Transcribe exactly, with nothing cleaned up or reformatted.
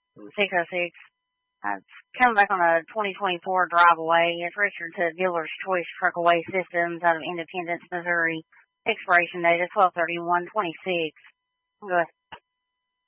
six oh six. Uh, coming back on a twenty twenty-four drive away. It's Richard to Dealer's Choice Truckaway Systems out of Independence, Missouri. Expiration date is twelve thirty-one twenty-six. Go ahead.